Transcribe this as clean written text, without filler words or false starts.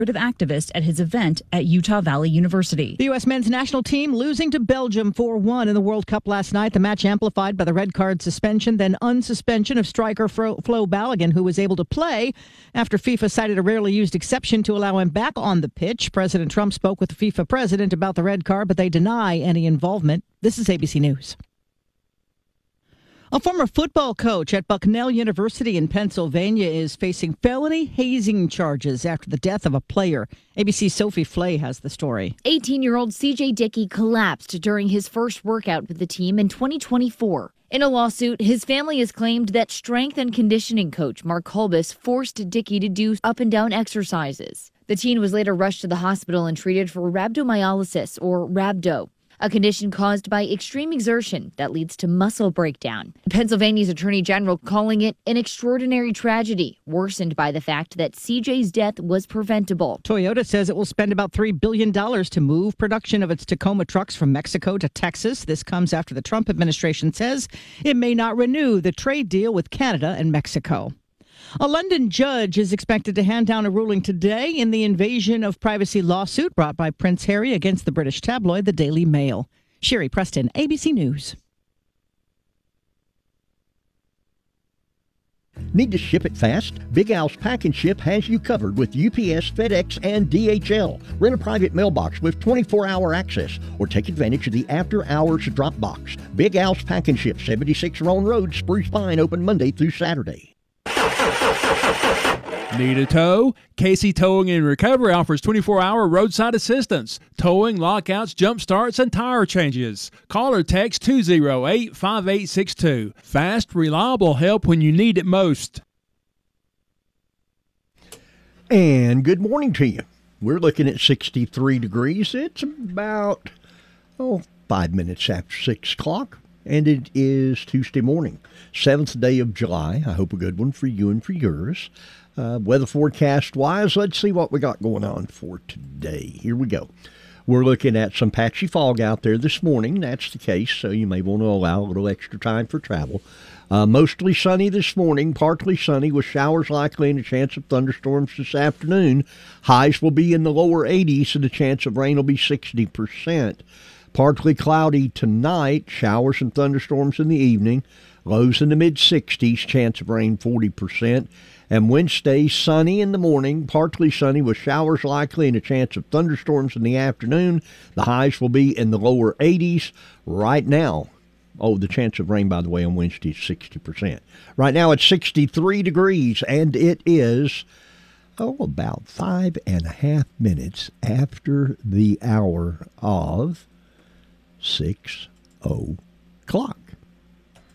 activist at his event at Utah Valley University. The U.S. men's national team losing to Belgium 4-1 in the World Cup last night. The match amplified by the red card suspension, then unsuspension of striker Flo Balogun, who was able to play after FIFA cited a rarely used exception to allow him back on the pitch. President Trump spoke with the FIFA president about the red card, but they deny any involvement. This is ABC News. A former football coach at Bucknell University in Pennsylvania is facing felony hazing charges after the death of a player. ABC's Sophie Flay has the story. 18-year-old C.J. Dickey collapsed during his first workout with the team in 2024. In a lawsuit, his family has claimed that strength and conditioning coach Mark Kolbus forced Dickey to do up-and-down exercises. The teen was later rushed to the hospital and treated for rhabdomyolysis, or rhabdo, a condition caused by extreme exertion that leads to muscle breakdown. Pennsylvania's Attorney General calling it an extraordinary tragedy, worsened by the fact that CJ's death was preventable. Toyota says it will spend about $3 billion to move production of its Tacoma trucks from Mexico to Texas. This comes after the Trump administration says it may not renew the trade deal with Canada and Mexico. A London judge is expected to hand down a ruling today in the invasion of privacy lawsuit brought by Prince Harry against the British tabloid The Daily Mail. Sherry Preston, ABC News. Need to ship it fast? Big Al's Pack and Ship has you covered with UPS, FedEx, and DHL. Rent a private mailbox with 24-hour access or take advantage of the after-hours drop box. Big Al's Pack and Ship, 76 Roan Road, Spruce Pine, open Monday through Saturday. Need a tow? Casey Towing and Recovery offers 24-hour roadside assistance, towing, lockouts, jump starts, and tire changes. Call or text 208-5862. Fast, reliable help when you need it most. And good morning to you. We're looking at 63 degrees. It's about, 5 minutes after 6 o'clock. And it is Tuesday morning, 7th day of July. I hope a good one for you and for yours. Weather forecast-wise, let's see what we got going on for today. Here we go. We're looking at some patchy fog out there this morning. That's the case, so you may want to allow a little extra time for travel. Mostly sunny this morning, partly sunny with showers likely and a chance of thunderstorms this afternoon. Highs will be in the lower 80s and the chance of rain will be 60%. Partly cloudy tonight, showers and thunderstorms in the evening, lows in the mid-60s, chance of rain 40%. And Wednesday, sunny in the morning, partly sunny with showers likely and a chance of thunderstorms in the afternoon. The highs will be in the lower 80s right now. The chance of rain, by the way, on Wednesday is 60%. Right now it's 63 degrees, and it is about 5.5 minutes after the hour of 6:00.